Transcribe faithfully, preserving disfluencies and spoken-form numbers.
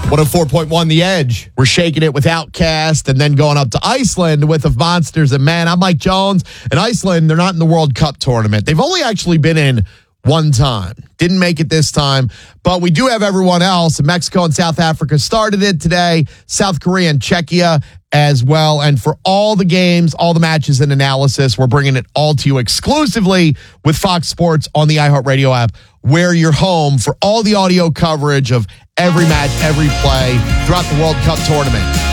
one oh four point one The Edge. We're shaking it with Outcast and then going up to Iceland with the Monsters. And man, I'm Mike Jones. And Iceland, they're not in the World Cup tournament. They've only actually been in one time. Didn't make it this time. But we do have everyone else. Mexico and South Africa started it today. South Korea and Czechia as well. And for all the games, all the matches and analysis, we're bringing it all to you exclusively with Fox Sports on the iHeartRadio app, where you're home for all the audio coverage of every match, every play throughout the World Cup tournament.